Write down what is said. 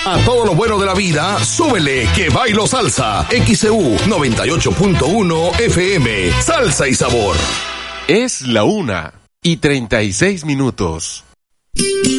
A todo lo bueno de la vida, súbele que bailo salsa. XEU 98.1 FM. Salsa y sabor. Es la 1:36.